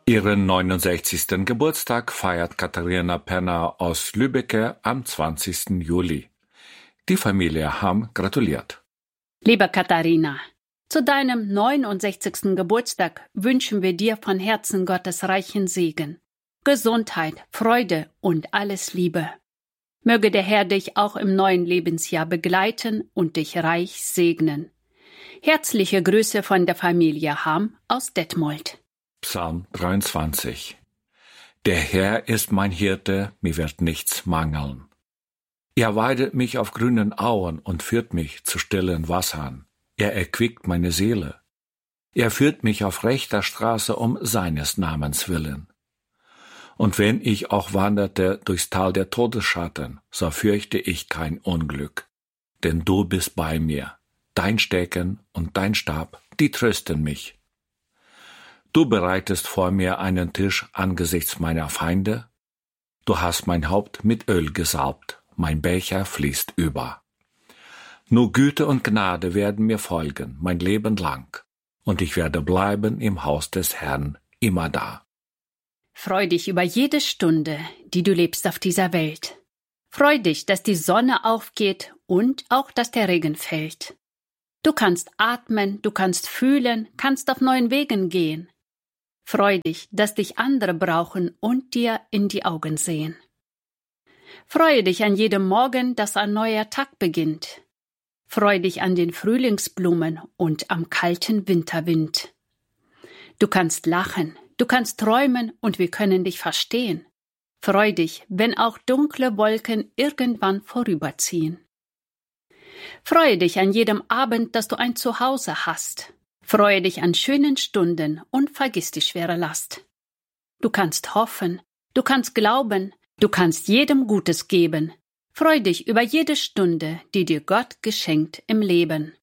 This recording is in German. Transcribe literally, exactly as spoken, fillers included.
Ihren neunundsechzigsten Geburtstag feiert Katharina Penner aus Lübbecke am zwanzigsten Juli. Die Familie Hamm gratuliert. Liebe Katharina, zu deinem neunundsechzigsten Geburtstag wünschen wir dir von Herzen Gottes reichen Segen, Gesundheit, Freude und alles Liebe. Möge der Herr dich auch im neuen Lebensjahr begleiten und dich reich segnen. Herzliche Grüße von der Familie Hamm aus Detmold. Psalm dreiundzwanzig. Der Herr ist mein Hirte, mir wird nichts mangeln. Er weidet mich auf grünen Auen und führt mich zu stillen Wassern. Er erquickt meine Seele. Er führt mich auf rechter Straße um seines Namens willen. Und wenn ich auch wanderte durchs Tal der Todesschatten, so fürchte ich kein Unglück. Denn du bist bei mir. Dein Stecken und dein Stab, die trösten mich. Du bereitest vor mir einen Tisch angesichts meiner Feinde. Du hast mein Haupt mit Öl gesalbt, mein Becher fließt über. Nur Güte und Gnade werden mir folgen, mein Leben lang, und ich werde bleiben im Haus des Herrn immerdar. Freu dich über jede Stunde, die du lebst auf dieser Welt. Freu dich, dass die Sonne aufgeht und auch, dass der Regen fällt. Du kannst atmen, du kannst fühlen, kannst auf neuen Wegen gehen. Freu dich, dass dich andere brauchen und dir in die Augen sehen. Freue dich an jedem Morgen, dass ein neuer Tag beginnt. Freu dich an den Frühlingsblumen und am kalten Winterwind. Du kannst lachen, du kannst träumen und wir können dich verstehen. Freu dich, wenn auch dunkle Wolken irgendwann vorüberziehen. Freue dich an jedem Abend, dass du ein Zuhause hast. Freue dich an schönen Stunden und vergiss die schwere Last. Du kannst hoffen, du kannst glauben, du kannst jedem Gutes geben. Freu dich über jede Stunde, die dir Gott geschenkt im Leben.